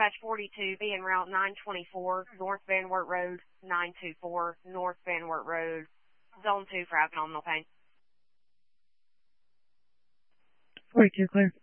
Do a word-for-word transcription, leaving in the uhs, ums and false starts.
Dispatch forty-two, be en route nine twenty-four, North Van Wert Road, nine two four, North Van Wert Road, Zone two for abdominal pain. forty-two, clear.